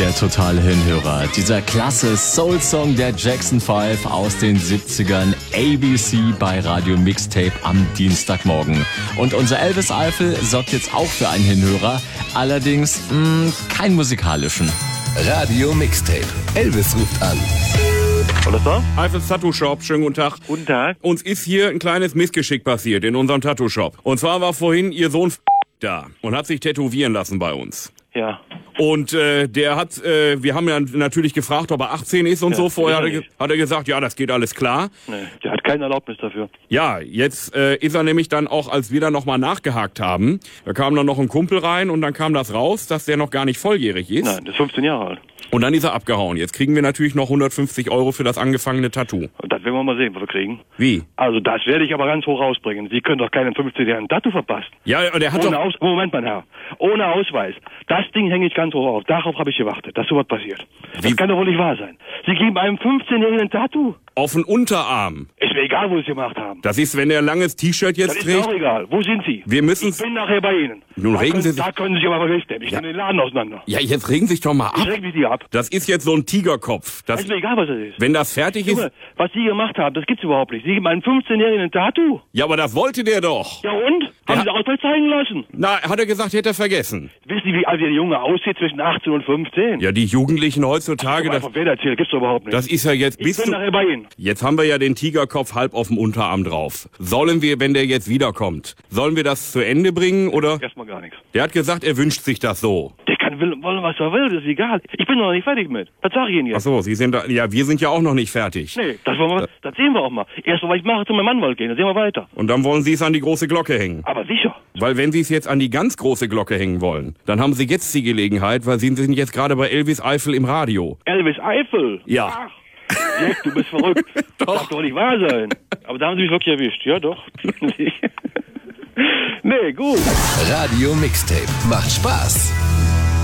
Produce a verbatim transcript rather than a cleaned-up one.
Der totale Hinhörer. Dieser klasse Soul-Song der Jackson Five aus den siebzigern. A B C bei Radio Mixtape am Dienstagmorgen. Und unser Elvis Eifel sorgt jetzt auch für einen Hinhörer. Allerdings mh, keinen musikalischen. Radio Mixtape. Elvis ruft an. Alles da? Eifels Tattoo Shop, schönen guten Tag. Guten Tag. Uns ist hier ein kleines Missgeschick passiert in unserem Tattoo Shop. Und zwar war vorhin Ihr Sohn da und hat sich tätowieren lassen bei uns. Ja. Und äh, der hat, äh, wir haben ja natürlich gefragt, ob er achtzehn ist und Ja, so. Vorher ist hat er er, nicht. hat er gesagt, ja, das geht alles klar. Nee, der hat keine Erlaubnis dafür. Ja, jetzt äh, ist er nämlich dann auch, als wir dann nochmal nachgehakt haben, da kam dann noch ein Kumpel rein und dann kam das raus, dass der noch gar nicht volljährig ist. Nein, der ist fünfzehn Jahre alt. Und dann ist er abgehauen. Jetzt kriegen wir natürlich noch hundertfünfzig Euro für das angefangene Tattoo. Und das werden wir mal sehen, was wir kriegen. Wie? Also das werde ich aber ganz hoch rausbringen. Sie können doch keinen fünfzehnjährigen Tattoo verpassen. Ja, der hat Ohne doch... Aus Moment, mein Herr. Ohne Ausweis. Das Ding hänge ich ganz hoch auf. Darauf habe ich gewartet, dass sowas passiert. Wie? Das kann doch wohl nicht wahr sein. Sie geben einem fünfzehnjährigen ein Tattoo. Auf den Unterarm. Ist mir egal, wo Sie es gemacht haben. Das ist, wenn er ein langes T-Shirt Das jetzt ist mir trägt. auch egal. Wo sind Sie? Wir müssen... Ich bin nachher bei Ihnen. Nun da regen können, Sie sich- Da können Sie sich aber verrichten. Ich Ja. nehme den Laden auseinander. Ja, jetzt regen sich doch mal Ich ab. reg mich die ab. Das ist jetzt so ein Tigerkopf. Das Das, ist mir egal, was das ist. wenn das fertig ist... Junge, was Sie gemacht haben, das gibt's überhaupt nicht. Sie geben einem fünfzehnjährigen ein Tattoo. Ja, aber das wollte der doch. Ja und? Der Haben hat- Sie Ausweis zeigen lassen? Na, hat er gesagt, hätte er vergessen. Wissen Sie, wie alt der Junge aussieht zwischen achtzehn und fünfzehn? Ja, die Jugendlichen heutzutage, das, Einfach wer erzählt, gibt's doch überhaupt nicht. das ist ja jetzt... ich Bist bin du, nachher bei Ihnen. jetzt haben wir ja den Tigerkopf halb auf dem Unterarm drauf. Sollen wir, wenn der jetzt wiederkommt, sollen wir das zu Ende bringen oder... Erstmal gar nichts. Der hat gesagt, er wünscht sich das so. Der kann will, wollen, was er will, das ist egal. Ich bin noch nicht fertig mit. Das sage ich Ihnen Ach jetzt. so, Sie sind da... Ja, wir sind ja auch noch nicht fertig. Nee, das, wollen wir, das sehen wir auch mal. Erst mal, was ich mache, zu meinem Anwalt gehen, dann sehen wir weiter. Und dann wollen Sie es an die große Glocke hängen. Aber sicher. Weil wenn Sie es jetzt an die ganz große Glocke hängen wollen, dann haben Sie jetzt die Gelegenheit, weil Sie sind jetzt gerade bei Elvis Eifel im Radio. Elvis Eifel? Ja. Ach, Jack, du bist verrückt. Das darf doch nicht wahr sein. Aber da haben Sie mich wirklich erwischt. Ja, doch. Nee, gut. Radio Mixtape. Macht Spaß.